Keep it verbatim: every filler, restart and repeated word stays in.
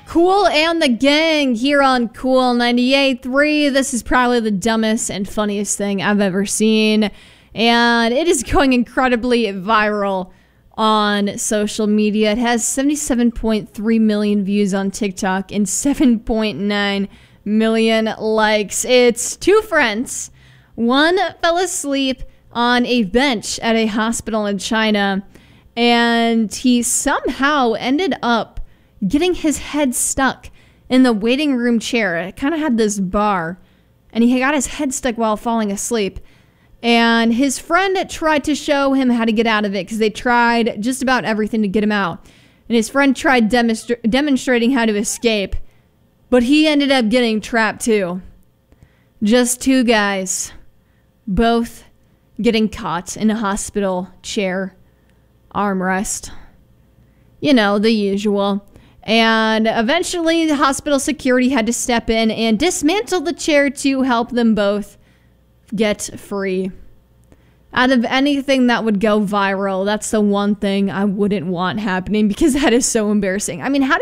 Kool and the Gang here on Kool ninety-eight point three. This is probably the dumbest and funniest thing I've ever seen. And it is going incredibly viral on social media. It has seventy-seven point three million views on TikTok and seven point nine million likes. It's two friends. One fell asleep on a bench at a hospital in China, and he somehow ended up getting his head stuck in the waiting room chair. It kind of had this bar, and he got his head stuck while falling asleep. And his friend tried to show him how to get out of it because they tried just about everything to get him out. And his friend tried demonstra- demonstrating how to escape, but he ended up getting trapped too. Just two guys, both getting caught in a hospital chair armrest. You know, the usual. And eventually the hospital security had to step in and dismantle the chair to help them both get free. Out of anything that would go viral, that's the one thing I wouldn't want happening because that is so embarrassing. I mean, how